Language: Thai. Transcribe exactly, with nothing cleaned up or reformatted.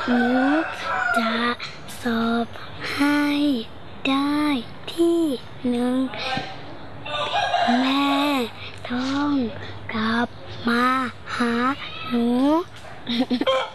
หนูจะสอบให้ได้ที่หนึ่งแม่ต้องกลับมาหาหนู